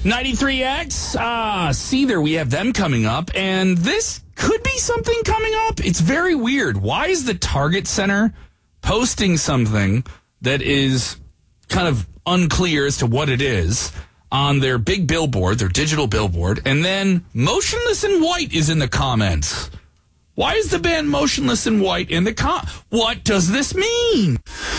93X, see there, we have them coming up, and this could be something coming up. It's very weird. Why is the Target Center posting something that is kind of unclear as to what it is on their big billboard, their digital billboard, and then Motionless in White is in the comments? Why is the band Motionless in White in the What does this mean?